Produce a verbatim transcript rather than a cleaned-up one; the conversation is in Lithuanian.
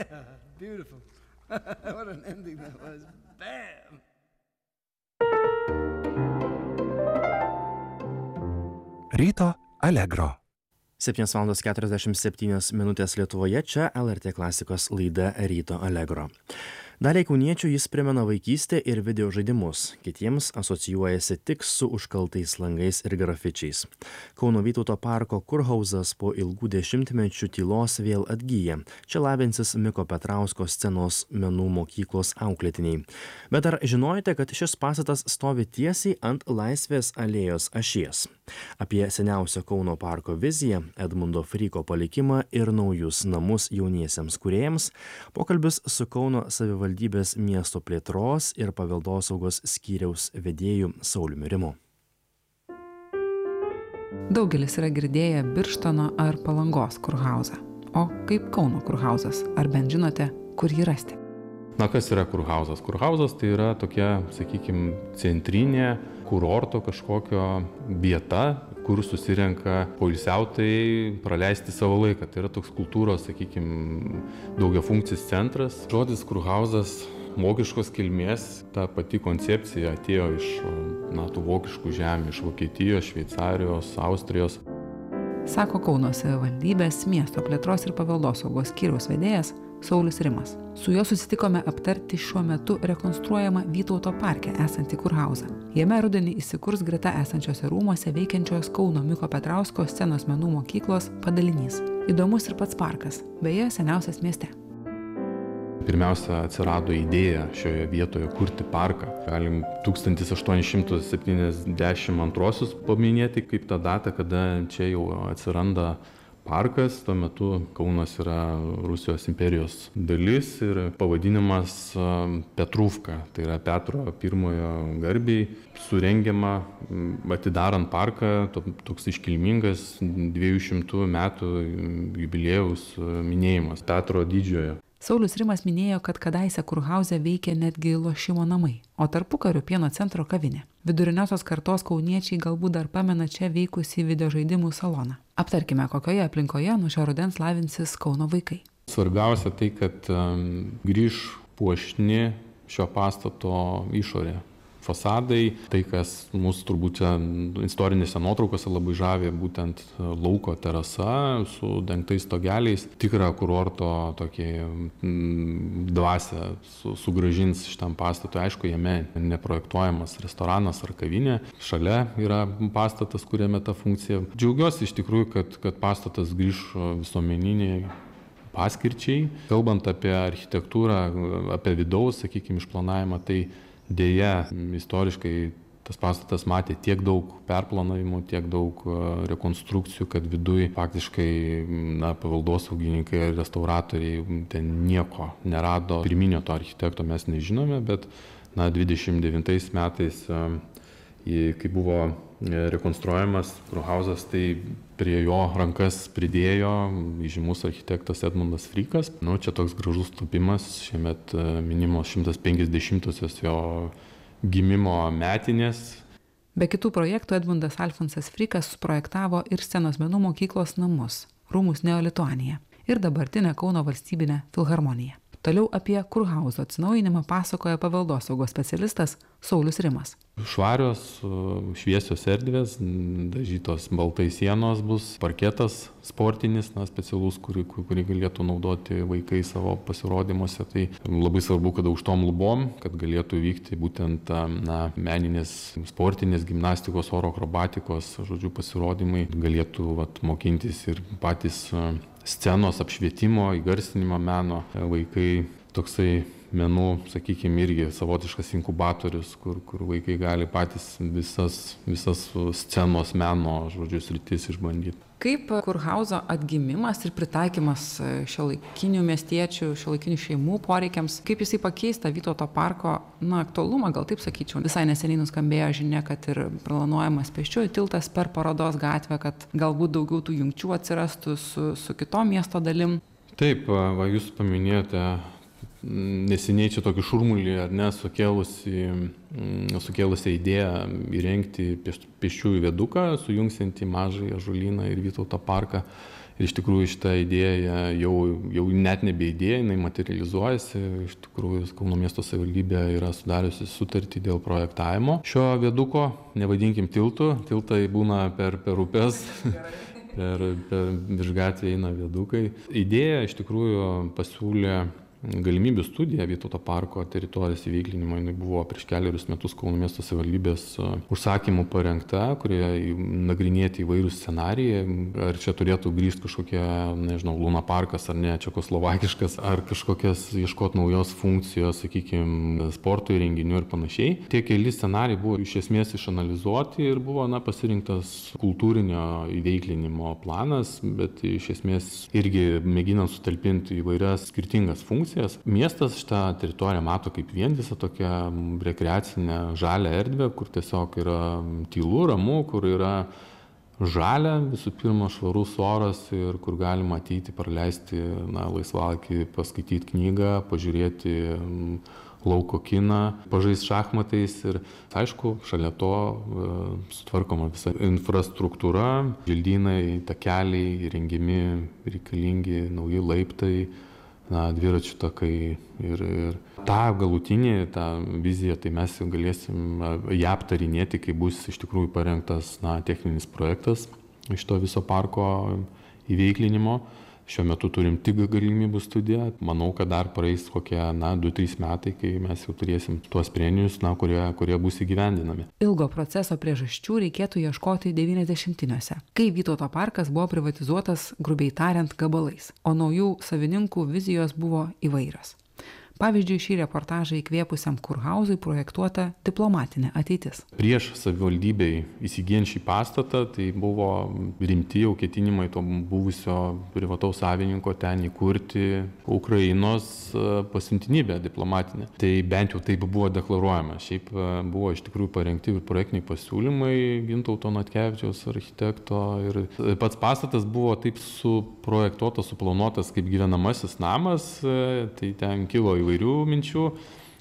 Yeah, beautiful. What an ending that was. Bam! Ryto Allegro. septynios valandos keturiasdešimt septynios minutės Lietuvoje, čia L R T klasikos laida Ryto Allegro. Daliai kauniečių jis primena vaikystę ir video žaidimus, kitiems asocijuojasi tik su užkaltais langais ir grafičiais. Kauno Vytauto parko kurhauzas po ilgų dešimtmečių tylos vėl atgyja. Čia lavinsis Miko Petrausko scenos menų mokyklos auklėtiniai. Bet ar žinojote, kad šis pastatas stovi tiesiai ant Laisvės alėjos ašies? Apie seniausio Kauno parko viziją, Edmundo Fryko palikimą ir naujus namus jauniesiems kūrėjams pokalbis su Kauno savivaldybės miesto plėtros ir paveldosaugos skyriaus vedėju Sauliumi Rimu. Daugelis yra girdėję Birštono ar Palangos kurhauzą. O kaip Kauno kurhauzas? Ar bent žinote, kur jį rasti? Na, kas yra kurhauzas? Kurhauzas tai yra tokia, sakykime, centrinė kurorto kažkokio vieta, kur susirenka poilsiautojai praleisti savo laiką. Tai yra toks kultūros, sakykime, daugiafunkcis centras. Žodis kurhauzas vokiškos kilmės, ta pati koncepcija atėjo iš, na, tų vokiškų žemių, iš Vokietijos, Šveicarijos, Austrijos. Sako Kauno savivaldybės miesto plėtros ir paveldosaugos skyriaus vedėjas Saulius Rimas. Su juo susitikome aptarti šiuo metu rekonstruojamą Vytauto parke esantį kurhauzą. Jame rudenį įsikurs greta esančiose rūmuose veikiančios Kauno Miko Petrausko scenos menų mokyklos padalinys. Įdomus ir pats parkas, beje, seniausias mieste. Pirmiausia, atsirado idėja šioje vietoje kurti parką. Galim tūkstantis aštuoni šimtai septyniasdešimt antruosius paminėti kaip tą datą, kada čia jau atsiranda parkas. Tuo metu Kaunas yra Rusijos imperijos dalis ir pavadinimas Petruvka, tai yra Petro pirmojo garbiai, surengiama atidarant parką, toks iškilmingas dviejų šimtų metų jubiliejaus minėjimas Petro didžiojo. Saulius Rimas minėjo, kad kadaise kurhauze veikė netgi lošimo namai, o tarpukariu pieno centro kavinė. Viduriniosios kartos kauniečiai galbūt dar pamena čia veikusį videožaidimų saloną. Aptarkime, kokioje aplinkoje nuo šio rudens lavinsis Kauno vaikai. Svarbiausia tai, kad um, grįž puošni šio pastato išorė. Fasadai, tai kas mūsų turbūt čia istorinėse nuotraukose labai žavi, būtent lauko terasa su dengtais stogeliais, tikrą kurorto tokį dvasią su, sugrąžins šitam pastatui. Aišku, jame neprojektuojamas restoranas ar kavinė, šalia yra pastatas, kuriame ta funkcija. Džiaugiuosi iš tikrųjų, kad, kad pastatas grįž visuomeniniai paskirčiai. Kalbant apie architektūrą, apie vidaus, sakykime, išplanavimą, tai dėja, istoriškai tas pastatas matė tiek daug perplanavimų, tiek daug rekonstrukcijų, kad viduj faktiškai, na, paveldosaugininkai ir restauratoriai ten nieko nerado. Pirminio to architekto mes nežinome, bet, na, dvidešimt devintais metais, kai buvo rekonstruojamas kurhauzas, tai prie jo rankas pridėjo įžymus architektas Edmundas Frykas. Nu, čia toks gražus tapimas, šiemet minimos šimtas penkiasdešimtosios jo gimimo metinės. Be kitų projektų Edmundas Alfonsas Frykas suprojektavo ir scenos menų mokyklos namus, rūmus Neolituanija ir dabartinę Kauno valstybinę filharmoniją. Toliau apie kurhauzo atsinaujinimą pasakoja paveldosaugos specialistas Saulius Rimas. Švarios, šviesios erdvės, dažytos baltai sienos bus, parketas sportinis, na, specialus, kurį, kurį galėtų naudoti vaikai savo pasirodymuose. Tai labai svarbu, kad aukštom lubom, kad galėtų vykti būtent, na, meninės sportinės gimnastikos, oro akrobatikos, žodžiu, pasirodymai. Galėtų, vat, mokintis ir patys scenos apšvietimo, įgarsinimo meno vaikai. Toksai menų, sakykime, irgi savotiškas inkubatorius, kur, kur vaikai gali patys visas, visas scenos meno, žodžiu, sritis išbandyti. Kaip kurhauzo atgimimas ir pritaikymas šiuolaikinių miestiečių, šiuolaikinių šeimų poreikiams, kaip jisai pakeista Vytauto parko, na, aktualumą, gal taip sakyčiau. Visai neseniai nuskambėjo žinia, kad ir planuojamas pėsčiųjų tiltas per Parodos gatvę, kad galbūt daugiau tų jungčių atsirastų su, su kitom miesto dalim. Taip, va, jūs paminėjote neseniai čia tokį šurmulį, ar ne, sukėlusi, sukėlusi idėją įrengti pėsčiųjų viaduką, sujungsiantį Mažąjį Ąžuolyną ir Vytauto parką. Ir iš tikrųjų šita idėja jau, jau net nebe idėja, jinai materializuojasi. Iš tikrųjų Kauno miesto savivaldybė yra sudariusi sutartį dėl projektavimo šio viaduko, nevadinkim tiltų, tiltai būna per, per upės. Per, per virš gatvę eina viadukai. Idėja iš tikrųjų pasiūlė galimybių studiją Vytauto parko teritorijos įveiklinimo. Jis buvo prieš keliarius metus Kauno miesto savivaldybės užsakymų parengta, kurioje nagrinėti įvairius scenarijai. Ar čia turėtų grįžti kažkokie, nežinau, Luna parkas ar ne, čekoslovakiškas, ar kažkokias ieškoti naujos funkcijos, sakykime, sporto įrenginių ir panašiai. Tie keli scenarijai buvo iš esmės išanalizuoti ir buvo na, pasirinktas kultūrinio įveiklinimo planas, bet iš esmės irgi mėginant sutalpinti įvairias skirtingas funkcijas. Miestas šitą teritoriją mato kaip vientisą tokią rekreacinę žalią erdvę, kur tiesiog yra tylu, ramu, kur yra žalia, visų pirma švarus oras ir kur galima ateiti, praleisti na, laisvalaikį, paskaityti knygą, pažiūrėti lauko kiną, pažaisti šachmatais ir aišku, šalia to e, sutvarkoma visa infrastruktūra, želdynai, takeliai, rengiami reikalingi nauji laiptai, na, dviračių takai ir, ir tą galutinį, tą viziją, tai mes jau galėsim ją aptarinėti, kai bus iš tikrųjų parengtas na, techninis projektas iš to viso parko įveiklinimo. Šiuo metu turim tik galimybių studiją. Manau, kad dar praeis kokie na, du trys metai, kai mes jau turėsim tuos sprendinius, na, kurie, kurie bus įgyvendinami. Ilgo proceso priežasčių reikėtų ieškoti devyniasdešimtiniuose, kai Vytauto parkas buvo privatizuotas, grubiai tariant, gabalais, o naujų savininkų vizijos buvo įvairios. Pavyzdžiui, šį reportažą įkvėpusiam Kurhauzui projektuota diplomatinė ateitis. Prieš savivaldybei įsigijant šį pastatą, tai buvo rimti jau ketinimai to buvusio privataus savininko ten įkurti Ukrainos pasiuntinybę diplomatinę. Tai bent jau taip buvo deklaruojama. Šiaip buvo iš tikrųjų parengti ir projektiniai pasiūlymai Gintauto Natkevičiaus architekto. Ir pats pastatas buvo taip suprojektuotas, suplanuotas kaip gyvenamasis namas, tai ten kilo įvairių minčių,